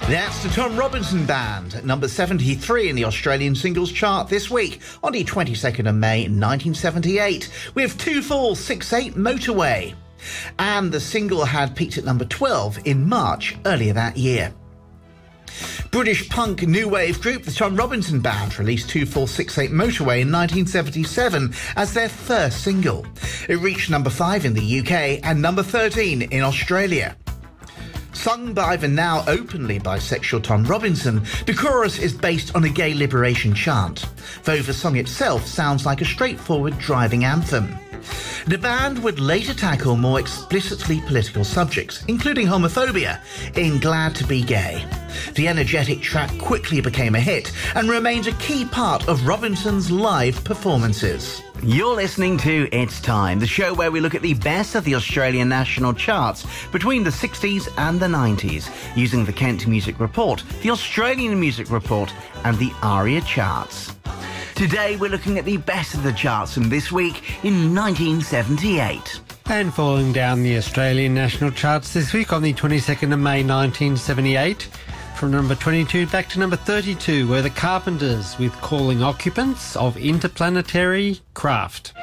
That's the Tom Robinson Band, at number 73 in the Australian singles chart this week, on the 22nd of May 1978, with 2468 Motorway. And the single had peaked at number 12 in March earlier that year. British punk new wave group the Tom Robinson Band released 2468 Motorway in 1977 as their first single. It reached number 5 in the UK and number 13 in Australia. Sung by the now openly bisexual Tom Robinson, the chorus is based on a gay liberation chant, though the song itself sounds like a straightforward driving anthem. The band would later tackle more explicitly political subjects, including homophobia, in Glad to Be Gay. The energetic track quickly became a hit and remains a key part of Robinson's live performances. You're listening to It's Time, the show where we look at the best of the Australian national charts between the 60s and the 90s, using the Kent Music Report, the Australian Music Report and the ARIA charts. Today we're looking at the best of the charts from this week in 1978. And falling down the Australian national charts this week on the 22nd of May 1978, from number 22 back to number 32 were the Carpenters with Calling Occupants of Interplanetary Craft.